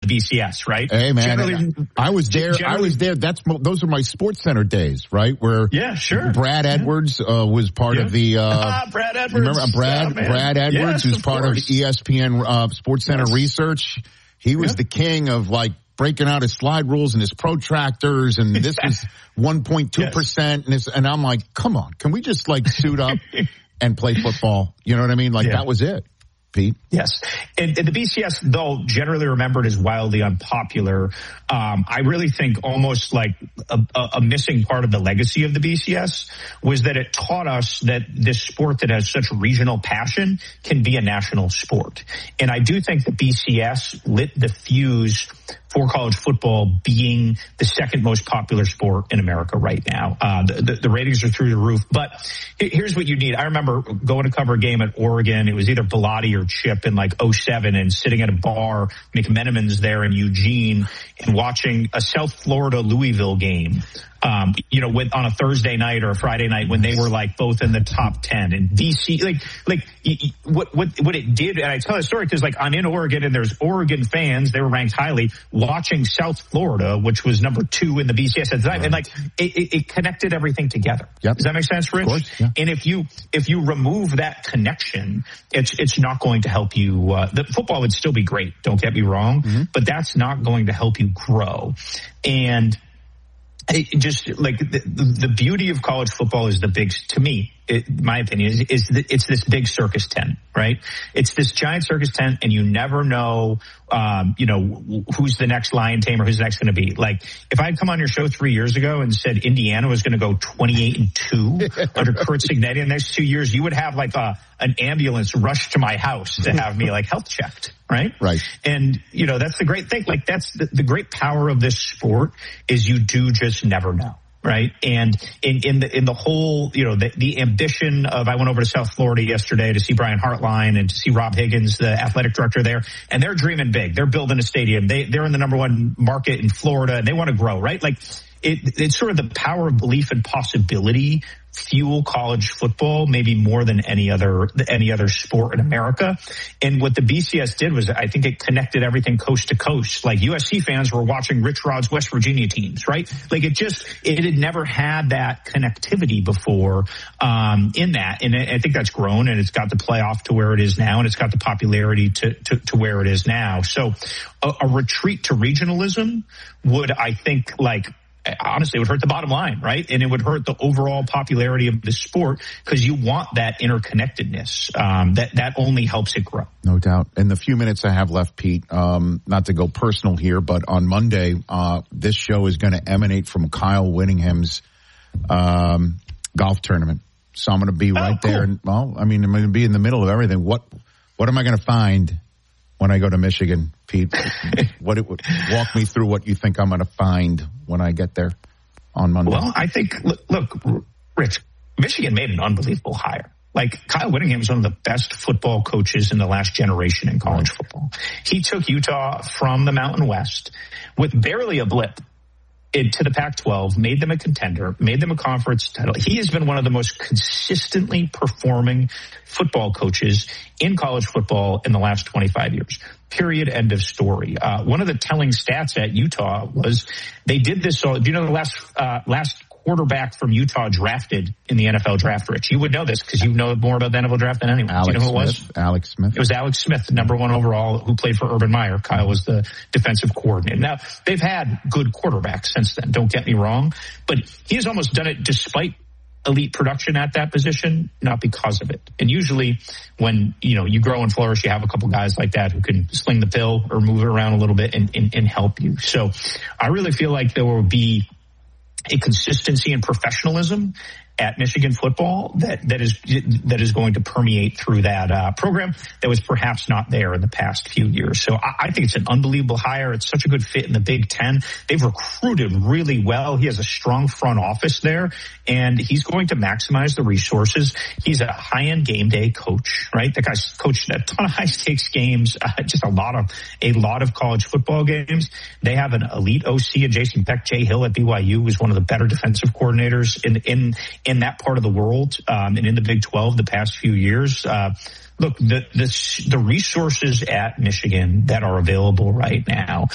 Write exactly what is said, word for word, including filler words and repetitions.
the B C S, right? Hey, man, generally, I was there. I was there. That's those are my Sports Center days, right? Where yeah, sure. Brad Edwards uh, was part yeah. of the. Uh, ah, Brad Edwards. Remember uh, Brad? Yeah, Brad Edwards, yes, who's of part course. of E S P N uh, Sports Center yes. Research. He was yeah. the king of like breaking out his slide rules and his protractors, and this was one point two percent, and this, and I'm like, come on, can we just like suit up and play football? You know what I mean? Like yeah. that was it. Pete? Yes. And, and the B C S, though generally remembered as wildly unpopular, um, I really think almost like a, a missing part of the legacy of the B C S was that it taught us that this sport that has such regional passion can be a national sport. And I do think the B C S lit the fuse for college football being the second most popular sport in America right now. Uh, the, the, the ratings are through the roof. But here's what you need. I remember going to cover a game at Oregon. It was either Bellotti or Chip in like oh seven and sitting at a bar, McMenamins there in Eugene, and watching a South Florida Louisville game. Um, you know, with, on a Thursday night or a Friday night when they were like both in the top ten, and D C, like, like what, what, what it did. And I tell that story because like I'm in Oregon and there's Oregon fans. They were ranked highly watching South Florida, which was number two in the B C S at the time. Right. And like it, it, it connected everything together. Yep. Does that make sense, Rich? Of course, yeah. And if you, if you remove that connection, it's, it's not going to help you. Uh, the football would still be great. Don't get me wrong, mm-hmm. but that's not going to help you grow. And It just like the, the beauty of college football is the big, to me, it, my opinion is, is that it's this big circus tent, right? It's this giant circus tent and you never know, um, you know, who's the next lion tamer, who's next going to be. Like if I had come on your show three years ago and said Indiana was going to go twenty-eight and two under Curt Cignetti in the next two years, you would have like a, an ambulance rush to my house to have me like health checked. Right? Right. And, you know, that's the great thing. Like, that's the, the great power of this sport is you do just never know. Right. And in, in the, in the whole, you know, the, the ambition of, I went over to South Florida yesterday to see Brian Hartline and to see Rob Higgins, the athletic director there, and they're dreaming big. They're building a stadium. They, they're in the number one market in Florida and they want to grow, right? Like, it, it's sort of the power of belief and possibility fuel college football maybe more than any other any other sport in America. And what the B C S did was I think it connected everything coast to coast. Like U S C fans were watching Rich Rod's West Virginia teams, right? Like it just, it had never had that connectivity before um, in that. And I think that's grown and it's got the playoff to where it is now and it's got the popularity to, to, to where it is now. So a, a retreat to regionalism would, I think, like, honestly, it would hurt the bottom line, right? And it would hurt the overall popularity of the sport because you want that interconnectedness. Um, that, that only helps it grow. No doubt. In the few minutes I have left, Pete, um, not to go personal here, but on Monday, uh, this show is going to emanate from Kyle Whittingham's, um, golf tournament. So I'm going to be right oh, cool. there. And, well, I mean, I'm going to be in the middle of everything. What, what am I going to find when I go to Michigan, Pete? What it would walk me through what you think I'm going to find when I get there on Monday. Well, I think, look, look, Rich, Michigan made an unbelievable hire. Like Kyle Whittingham is one of the best football coaches in the last generation in college right. football. He took Utah from the Mountain West with barely a blip into the Pac twelve, made them a contender, made them a conference title. He has been one of the most consistently performing football coaches in college football in the last twenty-five years. Period. End of story. Uh, one of the telling stats at Utah was they did this. So, do you know the last, uh, last quarterback from Utah drafted in the N F L draft, Rich? You would know this because you know more about the N F L draft than anyone. Alex Do you know who it Smith. was? Alex Smith. It was Alex Smith, number one overall, who played for Urban Meyer. Kyle was the defensive coordinator. Now, they've had good quarterbacks since then, don't get me wrong, but he's almost done it despite elite production at that position, not because of it. And usually when, you know, you grow and flourish, you have a couple guys like that who can sling the pill or move it around a little bit and, and, and help you. So I really feel like there will be a consistency and professionalism at Michigan football that, that is, that is going to permeate through that, uh, program that was perhaps not there in the past few years. So I, I think it's an unbelievable hire. It's such a good fit in the Big Ten. They've recruited really well. He has a strong front office there and he's going to maximize the resources. He's a high-end game day coach, right? The guy's coached a ton of high stakes games, uh, just a lot of, a lot of college football games. They have an elite O C and Jason Beck. Jay Hill at B Y U was one of the better defensive coordinators in, in, in that part of the world, um, and in the Big twelve the past few years. Uh, look, the, the, the resources at Michigan that are available right now